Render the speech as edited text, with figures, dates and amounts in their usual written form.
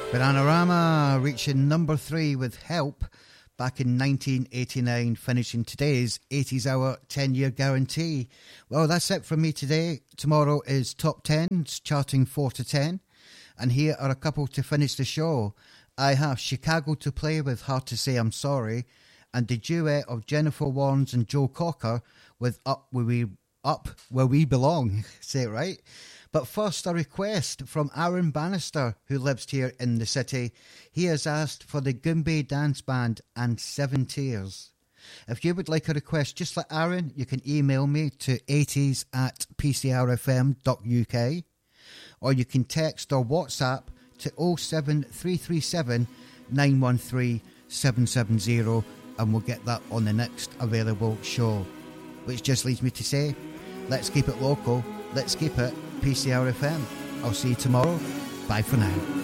Bananarama reaching number 3 with Help back in 1989, finishing today's 80s Hour 10-year guarantee. Well, that's it from me today. Tomorrow is Top 10s, charting 4 to 10. And here are a couple to finish the show. I have Chicago to play with Hard to Say I'm Sorry, and the duet of Jennifer Warnes and Joe Cocker with Up Where We Belong. Say it right. But first, a request from Aaron Bannister, who lives here in the city. He has asked for the Goombay Dance Band and 7 Tears. If you would like a request just like Aaron, you can email me to 80s@pcrfm.uk, or you can text or WhatsApp to 07337 913 770, and we'll get that on the next available show. Which just leads me to say, let's keep it local, let's keep it PCRFM. I'll see you tomorrow. Bye for now.